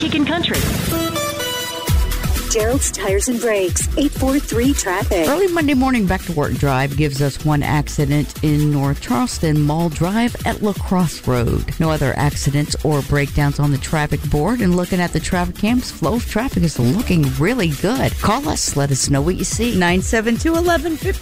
Chicken Country. Gerald's Tires and Brakes, 843 traffic. Early Monday morning back to work drive gives us one accident in North Charleston, Mall Drive at La Crosse Road. No other accidents or breakdowns on the traffic board. And looking at the traffic cams, flow of traffic is looking really good. Call us, let us know what you see. 972-1150.